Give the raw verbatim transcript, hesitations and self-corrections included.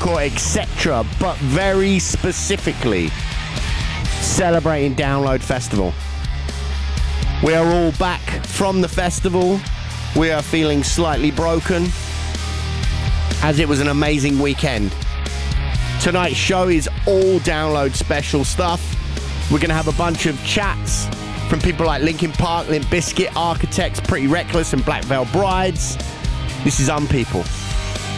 hardcore, et cetera, but very specifically celebrating Download Festival. We are all back from the festival. We are feeling slightly broken, as it was an amazing weekend. Tonight's show is all Download special stuff. We're going to have a bunch of chats from people like Linkin Park, Limp Bizkit, Architects, Pretty Reckless, and Black Veil Brides. This is Unpeople.